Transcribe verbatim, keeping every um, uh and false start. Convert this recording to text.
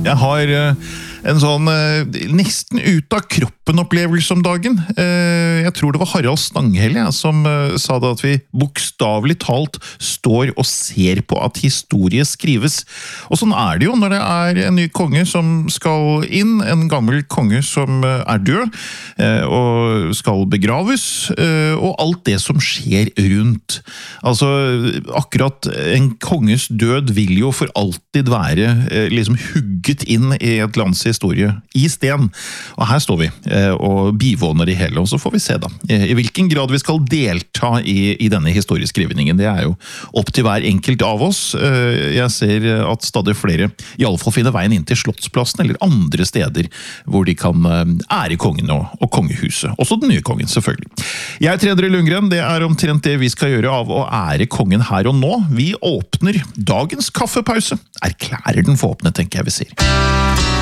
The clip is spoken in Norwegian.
Jeg har uh, en sånn uh, nesten ut av kroppen opplevelse om dagen. Uh, jeg tror det var Harald Stanghelle ja, som uh, sa det at vi bokstavelig talt står og ser på at historie skrives. Og sånn er det jo når det er en ny konge som skal inn, en gammel konge som uh, er død uh, og skal begraves, uh, og alt det som skjer rundt. Altså, akkurat en konges død vil jo for alltid være uh, liksom hugget inn i et lands historie i sten. Og her står vi og bivåner i hele, og så får vi se da i hvilken grad vi skal delta i, i denne historieskrivningen. Det er jo opp til hver enkelt av oss. Jeg ser at stadig flere i alle fall finner veien inn til Slottsplassen eller andre steder hvor de kan ære kongen og, og kongehuset. Også den nye kongen, selvfølgelig. Jeg er Tredje Lundgren, det er omtrent det vi skal gjøre av å ære kongen her og nå. Vi åpner dagens kaffepause. Erklærer den for åpnet, tenker jeg vi sier.